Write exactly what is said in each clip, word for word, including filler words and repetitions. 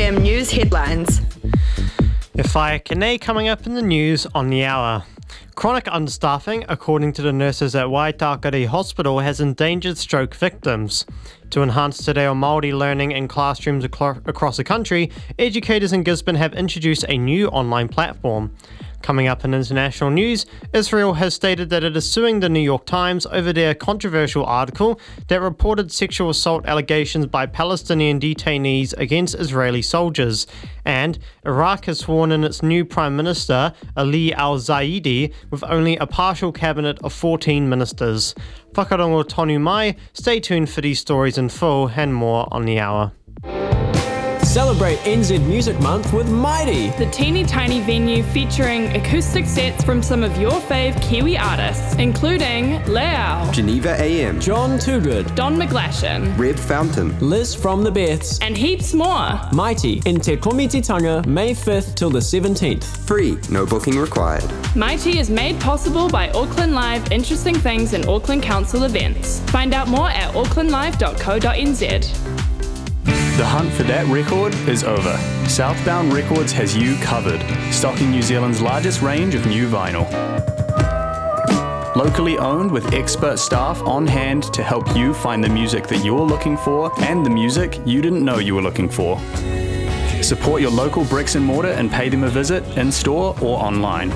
M news headlines. E whai Kene coming up in the news on the hour. Chronic understaffing, according to the nurses at Waitakere Hospital, has endangered stroke victims. To enhance Te Reo Māori learning in classrooms aclo- across the country, educators in Gisborne have introduced a new online platform. Coming up in international news, Israel has stated that it is suing the New York Times over their controversial article that reported sexual assault allegations by Palestinian detainees against Israeli soldiers. And Iraq has sworn in its new Prime Minister, Ali al-Zaidi, with only a partial cabinet of fourteen ministers. Whakarongo tonu mai, stay tuned for these stories in full and more on the hour. Celebrate N Z Music Month with Mighty, the teeny tiny venue featuring acoustic sets from some of your fave Kiwi artists, including Leao, Geneva A M, John Toogood, Don McGlashan, Red Fountain, Liz from the Beths, and heaps more. Mighty in Te Komititanga, May fifth till the seventeenth. Free, no booking required. Mighty is made possible by Auckland Live Interesting Things in Auckland Council events. Find out more at auckland live dot co dot n z. The hunt for that record is over. Southbound Records has you covered, stocking New Zealand's largest range of new vinyl. Locally owned with expert staff on hand to help you find the music that you're looking for and the music you didn't know you were looking for. Support your local bricks and mortar and pay them a visit in store or online.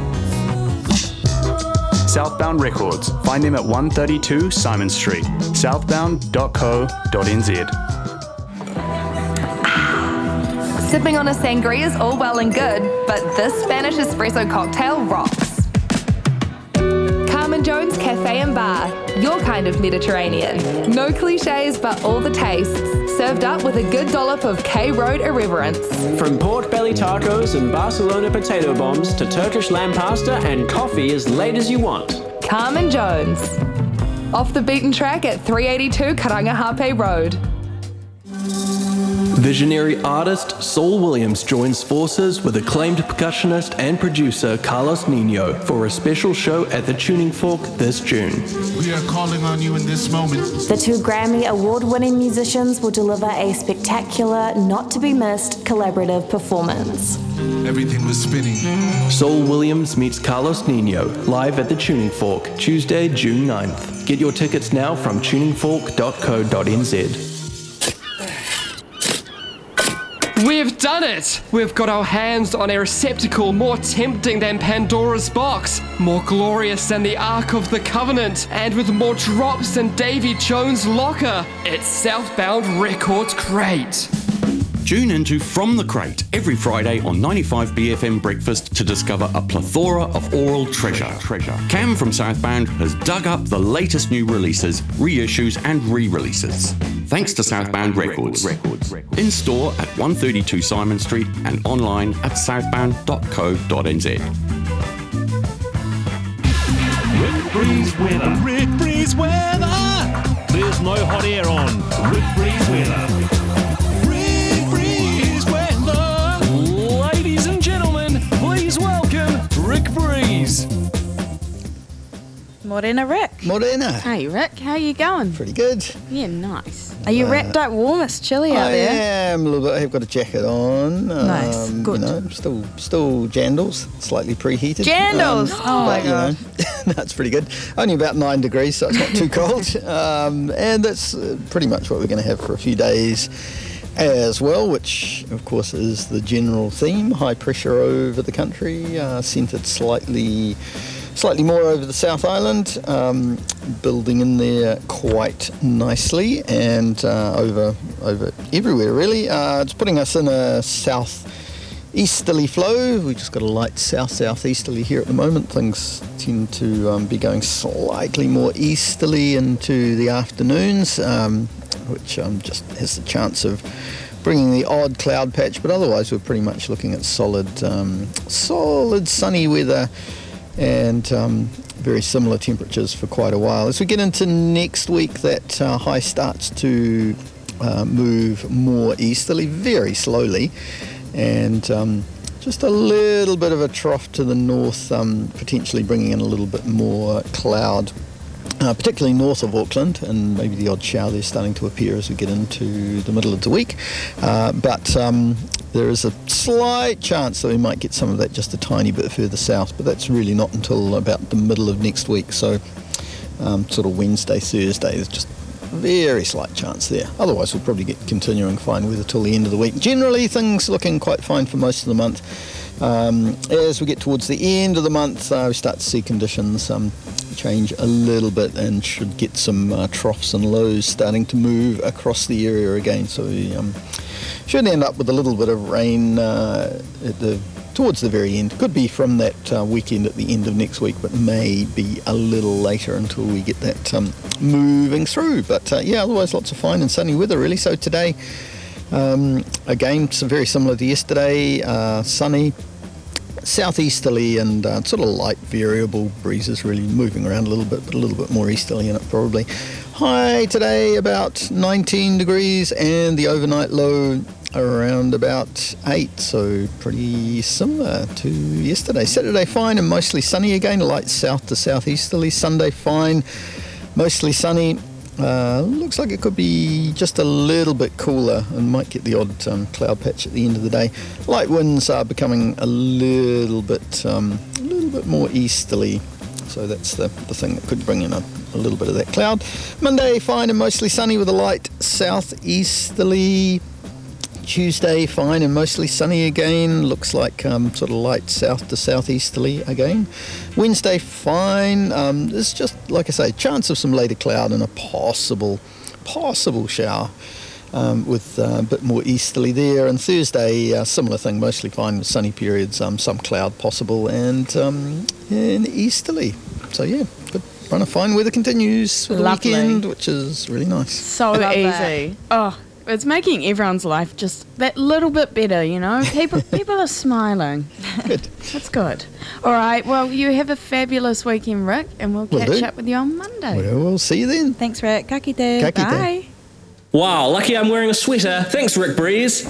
Southbound Records. Find them at one thirty-two Simon Street, southbound dot co dot n z. Sipping on a sangria is all well and good, but this Spanish espresso cocktail rocks. Carmen Jones Cafe and Bar, your kind of Mediterranean. No cliches, but all the tastes, served up with a good dollop of K-Road irreverence. From pork belly tacos and Barcelona potato bombs to Turkish lamb pasta and coffee as late as you want. Carmen Jones. Off the beaten track at three eighty-two Karangahape Road. Visionary artist Saul Williams joins forces with acclaimed percussionist and producer Carlos Nino for a special show at the Tuning Fork this June. We are calling on you in this moment. The two Grammy award-winning musicians will deliver a spectacular, not-to-be-missed collaborative performance. Everything was spinning. Saul Williams meets Carlos Nino live at the Tuning Fork, Tuesday, June ninth. Get your tickets now from tuning fork dot co dot n z. We've done it! We've got our hands on a receptacle more tempting than Pandora's box, more glorious than the Ark of the Covenant, and with more drops than Davy Jones' locker. It's Southbound Records Crate. Tune into From the Crate every Friday on ninety-five B F M Breakfast to discover a plethora of oral treasure. treasure. Cam from Southbound has dug up the latest new releases, reissues and re-releases. Thanks to Southbound Records. Records. In store at one thirty-two Simon Street and online at southbound dot co dot n z. Rick Breeze weather. Rick Breeze weather. There's no hot air on. Rick Breeze weather. Rick Breeze weather. Ladies and gentlemen, please welcome Rick Breeze. Morena, Rick. Morena. Hey, Rick. How you going? Pretty good. Yeah, nice. Are you uh, wrapped up warm? It's chilly out I there. I am a little bit. I've got a jacket on. Nice. Um, Good. You know, still, still jandals, slightly preheated. Jandals. Um, oh my but, god. You know, that's pretty good. Only about nine degrees, so it's not too cold. Um, and that's uh, pretty much what we're going to have for a few days as well, which of course is the general theme. High pressure over the country, uh, centred slightly. Slightly more over the South Island, um, building in there quite nicely, and uh, over over everywhere really. Uh, it's putting us in a south easterly flow. We just got a light south southeasterly here at the moment. Things tend to um, be going slightly more easterly into the afternoons, um, which um, just has the chance of bringing the odd cloud patch. But otherwise, we're pretty much looking at solid, um, solid sunny weather. And um, very similar temperatures for quite a while. As we get into next week, that uh, high starts to uh, move more easterly, very slowly, and um, just a little bit of a trough to the north, um, potentially bringing in a little bit more cloud uh, particularly north of Auckland, and maybe the odd shower there starting to appear as we get into the middle of the week. Uh, but um, there is a slight chance that we might get some of that just a tiny bit further south, but that's really not until about the middle of next week. So um, sort of Wednesday, Thursday, there's just very slight chance there. Otherwise, we'll probably get continuing fine weather till the end of the week. Generally, things looking quite fine for most of the month. Um, as we get towards the end of the month, uh, we start to see conditions um, change a little bit and should get some uh, troughs and lows starting to move across the area again. So we um, should end up with a little bit of rain uh, at the towards the very end. Could be from that uh, weekend at the end of next week, but may be a little later until we get that um, moving through. But uh, yeah, otherwise lots of fine and sunny weather really. So today, um, again, so very similar to yesterday, uh, sunny, southeasterly and uh, sort of light variable breezes really moving around a little bit, but a little bit more easterly in it probably. High today about nineteen degrees and the overnight low around about eight, so pretty similar to yesterday. Saturday fine and mostly sunny again, light south to southeasterly. Sunday fine, mostly sunny. Uh, looks like it could be just a little bit cooler and might get the odd um, cloud patch at the end of the day. Light winds are becoming a little bit um, a little bit more easterly, so that's the, the thing that could bring in a, a little bit of that cloud. Monday fine and mostly sunny with a light southeasterly. Tuesday fine and mostly sunny again, looks like um, sort of light south to southeasterly again. Wednesday fine, um, there's just, like I say, chance of some later cloud and a possible possible shower um, with uh, a bit more easterly there. And Thursday, uh, similar thing, mostly fine with sunny periods, um, some cloud possible and, um, and easterly. So yeah, good run of fine weather continues for the Lovely. weekend, which is really nice. So Love easy. that. Oh, it's making everyone's life just that little bit better, you know? People people are smiling. Good. That's good. All right, well, you have a fabulous weekend, Rick, and we'll Will catch do. up with you on Monday. Well, we'll see you then. Thanks, Rick. Ka kite. Ka kite. Bye. Wow, lucky I'm wearing a sweater. Thanks, Rick Breeze.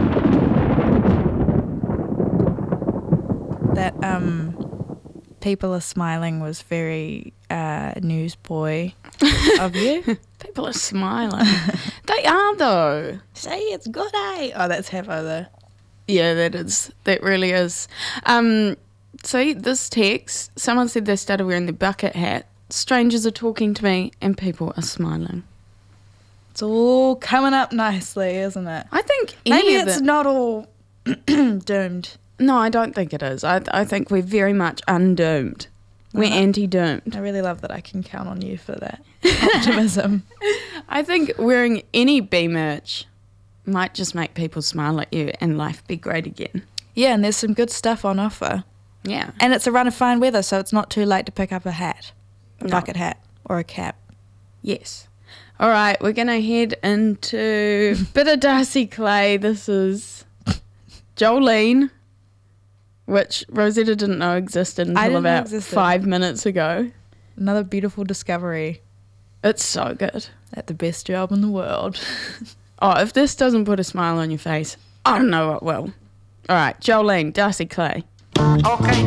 That um, people are smiling was very uh, newsboy of you. People are smiling. They are, though. Say it's good, eh? Oh, that's Havo though. Yeah, that is. That really is. Um, see, this text, someone said they started wearing the bucket hat. Strangers are talking to me and people are smiling. It's all coming up nicely, isn't it? I think any Maybe of it's it- not all doomed. No, I don't think it is. I, I think we're very much undoomed. We're Uh-huh. anti-doomed. I really love that I can count on you for that optimism. I think wearing any B merch might just make people smile at you and life be great again. Yeah, and there's some good stuff on offer. Yeah. And it's a run of fine weather, so it's not too late to pick up a hat, a No. bucket hat, or a cap. Yes. All right, we're going to head into a bit of Darcy Clay. This is Jolene, which Rosetta didn't know existed I until didn't know about existed. five minutes ago. Another beautiful discovery. It's so good. At the best job in the world. Oh, if this doesn't put a smile on your face, I don't know what will. All right, Jolene, Darcy Clay. Okay.